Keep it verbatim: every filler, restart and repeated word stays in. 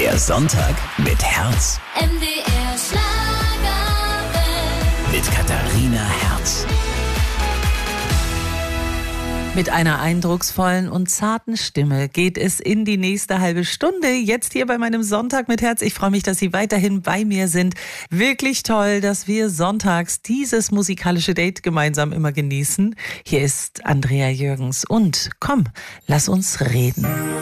Der Sonntag mit Herz. M D R Schlagerwelt. Mit Katharina Herz. Mit einer eindrucksvollen und zarten Stimme geht es in die nächste halbe Stunde. Jetzt hier bei meinem Sonntag mit Herz. Ich freue mich, dass Sie weiterhin bei mir sind. Wirklich toll, dass wir sonntags dieses musikalische Date gemeinsam immer genießen. Hier ist Andrea Jürgens und komm, lass uns reden.